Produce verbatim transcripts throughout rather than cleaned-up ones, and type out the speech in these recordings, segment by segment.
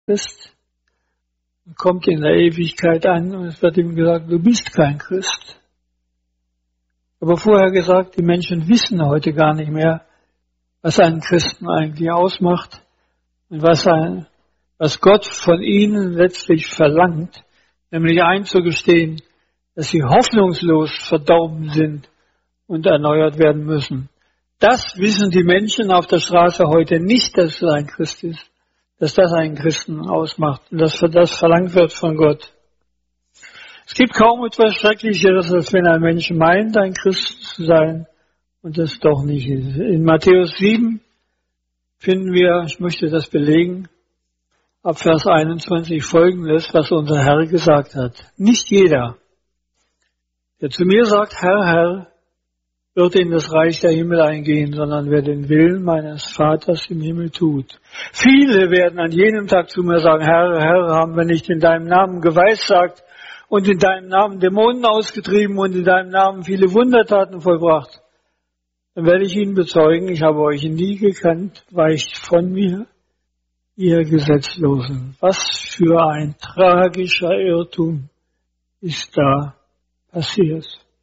Christ und kommt in der Ewigkeit an und es wird ihm gesagt, du bist kein Christ. Aber vorher gesagt, die Menschen wissen heute gar nicht mehr, was einen Christen eigentlich ausmacht und was, ein, was Gott von ihnen letztlich verlangt, nämlich einzugestehen, dass sie hoffnungslos verdorben sind und erneuert werden müssen. Das wissen die Menschen auf der Straße heute nicht, dass es ein Christ ist, dass das einen Christen ausmacht und dass das verlangt wird von Gott. Es gibt kaum etwas Schrecklicheres, als wenn ein Mensch meint, ein Christ zu sein und es doch nicht ist. In Matthäus sieben finden wir, ich möchte das belegen, ab Vers einundzwanzig folgendes, was unser Herr gesagt hat. Nicht jeder, der zu mir sagt, Herr, Herr, wird in das Reich der Himmel eingehen, sondern wer den Willen meines Vaters im Himmel tut. Viele werden an jenem Tag zu mir sagen, Herr, Herr, haben wir nicht in deinem Namen geweissagt und in deinem Namen Dämonen ausgetrieben und in deinem Namen viele Wundertaten vollbracht? Dann werde ich ihnen bezeugen, ich habe euch nie gekannt, weicht von mir, ihr Gesetzlosen. Was für ein tragischer Irrtum ist da passiert.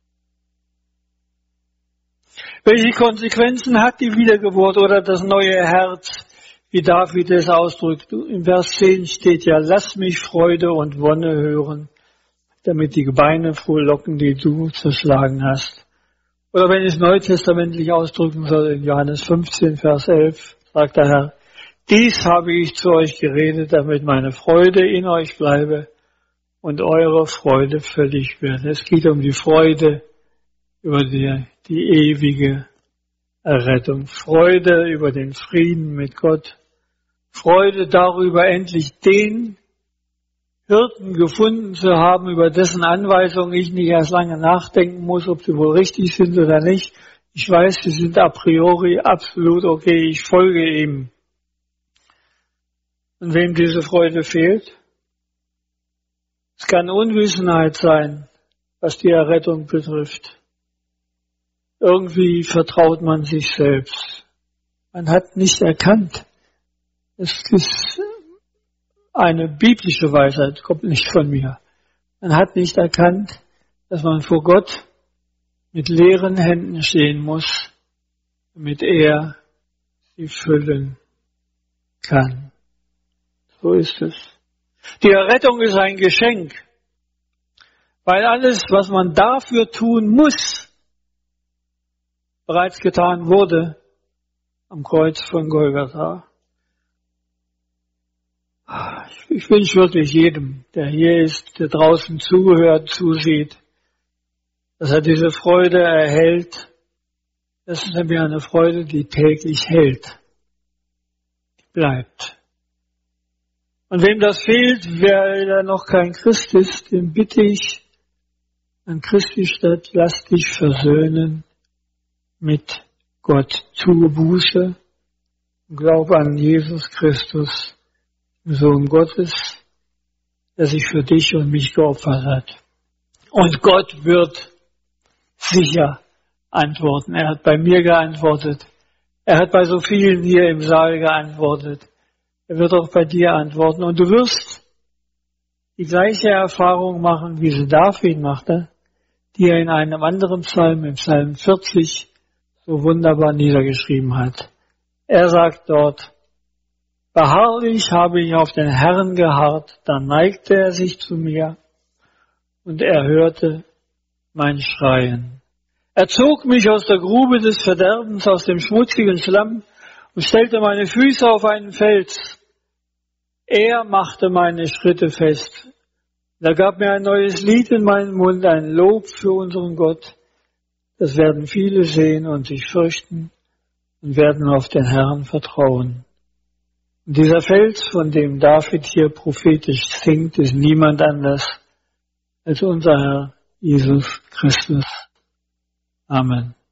Welche Konsequenzen hat die Wiedergeburt oder das neue Herz, wie David es ausdrückt? Im Vers zehn steht ja, lass mich Freude und Wonne hören, damit die Gebeine frohlocken, die du zerschlagen hast. Oder wenn ich es neutestamentlich ausdrücken soll, in Johannes fünfzehn, Vers elf, sagt der Herr, dies habe ich zu euch geredet, damit meine Freude in euch bleibe und eure Freude völlig werde. Es geht um die Freude über die, die ewige Errettung. Freude über den Frieden mit Gott. Freude darüber, endlich den Hirten gefunden zu haben, über dessen Anweisungen ich nicht erst lange nachdenken muss, ob sie wohl richtig sind oder nicht. Ich weiß, sie sind a priori absolut okay, ich folge ihm. Und wem diese Freude fehlt? Es kann Unwissenheit sein, was die Errettung betrifft. Irgendwie vertraut man sich selbst. Man hat nicht erkannt. Es ist eine biblische Weisheit, kommt nicht von mir. Man hat nicht erkannt, dass man vor Gott mit leeren Händen stehen muss, damit er sie füllen kann. So ist es. Die Errettung ist ein Geschenk, weil alles, was man dafür tun muss, bereits getan wurde am Kreuz von Golgatha. Ich wünsche wirklich jedem, der hier ist, der draußen zuhört, zusieht, dass er diese Freude erhält. Das ist nämlich eine Freude, die täglich hält, die bleibt. Und wem das fehlt, wer noch kein Christ ist, den bitte ich an Christi statt, lass dich versöhnen mit Gott. Tue Buße und glaub an Jesus Christus, den Sohn Gottes, der sich für dich und mich geopfert hat. Und Gott wird sicher antworten. Er hat bei mir geantwortet. Er hat bei so vielen hier im Saal geantwortet. Er wird auch bei dir antworten. Und du wirst die gleiche Erfahrung machen, wie sie David machte, die er in einem anderen Psalm, im Psalm vierzig, so wunderbar niedergeschrieben hat. Er sagt dort, beharrlich habe ich auf den Herrn geharrt, dann neigte er sich zu mir und er hörte mein Schreien. Er zog mich aus der Grube des Verderbens, aus dem schmutzigen Schlamm und stellte meine Füße auf einen Fels. Er machte meine Schritte fest. Er gab mir ein neues Lied in meinen Mund, ein Lob für unseren Gott. Das werden viele sehen und sich fürchten und werden auf den Herrn vertrauen. Und dieser Fels, von dem David hier prophetisch singt, ist niemand anders als unser Herr Jesus Christus. Amen.